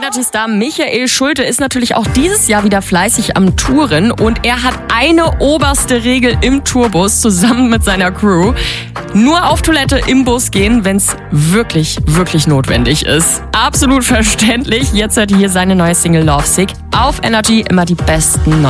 Energy-Star Michael Schulte ist natürlich auch dieses Jahr wieder fleißig am Touren und er hat eine oberste Regel im Tourbus zusammen mit seiner Crew. Nur auf Toilette im Bus gehen, wenn es wirklich, wirklich notwendig ist. Absolut verständlich. Jetzt hört ihr hier seine neue Single Lovesick. Auf Energy immer die besten